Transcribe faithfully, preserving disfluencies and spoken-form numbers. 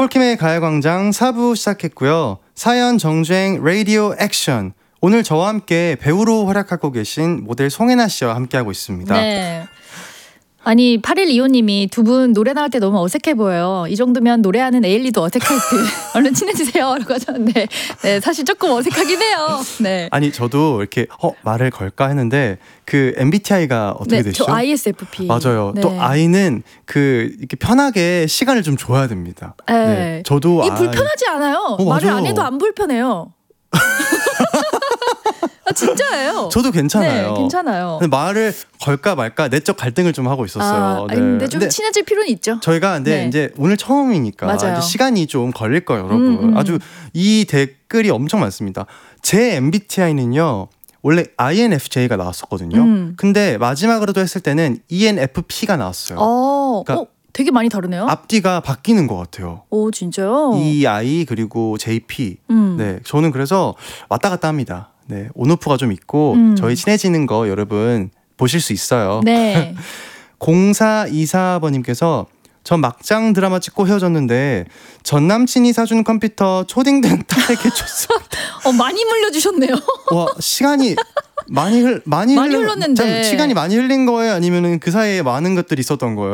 폴킴의 가요광장 사 부 시작했고요. 사연 정주행 라디오 액션. 오늘 저와 함께 배우로 활약하고 계신 모델 송혜나 씨와 함께하고 있습니다. 네. 아니 팔일이오님이 두 분 노래 나올 때 너무 어색해 보여요. 이 정도면 노래하는 에일리도 어색할 듯. 얼른 친해지세요 라고 하셨는데 네, 사실 조금 어색하긴 해요. 네. 아니 저도 이렇게 어, 말을 걸까 했는데 그 엠비티아이가 어떻게 네, 되시죠? 저 아이에스에프피. 맞아요. 네. 또 I는 그 이렇게 편하게 시간을 좀 줘야 됩니다. 네. 네. 저도 이 I... 불편하지 않아요. 어, 말을 맞아요. 안 해도 안 불편해요. 아, 진짜예요. 저도 괜찮아요. 네, 괜찮아요. 근데 말을 걸까 말까 내적 갈등을 좀 하고 있었어요. 아, 네. 근데 좀 근데 친해질 필요는 있죠. 저희가 근데 네. 이제 오늘 처음이니까 맞아요. 이제 시간이 좀 걸릴 거예요, 여러분. 음, 음. 아주 이 댓글이 엄청 많습니다. 제 엠비티아이는요. 원래 아이엔에프제이가 나왔었거든요. 음. 근데 마지막으로도 했을 때는 이엔에프피가 나왔어요. 어, 그러니까 어, 되게 많이 다르네요. 앞뒤가 바뀌는 것 같아요. 오, 진짜요? 이아이 그리고 제이피. 음. 네, 저는 그래서 왔다 갔다 합니다. 네, 온오프가 좀 있고 음. 저희 친해지는 거 여러분 보실 수 있어요. 네. 공사이사 번님께서 전 막장 드라마 찍고 헤어졌는데 전 남친이 사준 컴퓨터 초딩된 딸에게 줬습니다. 어, 많이 물려주셨네요. 와, 시간이 많이 흘 많이, 많이 흘러, 흘렀는데 참, 시간이 많이 흘린 거예요? 아니면은 그 사이에 많은 것들이 있었던 거예요?